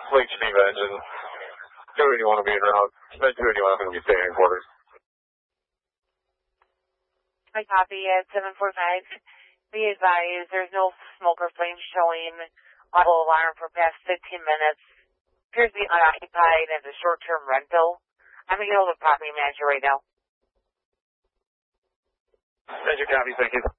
late steam engine. 281 will be en route. Then 281 going to be staying in quarters. I copy at 745. Be advised, there's no smoke or flame showing. Auto alarm for past 15 minutes. Appears to be unoccupied as a short-term rental. I'm going to get hold of the property manager right now. Manager copy, thank you.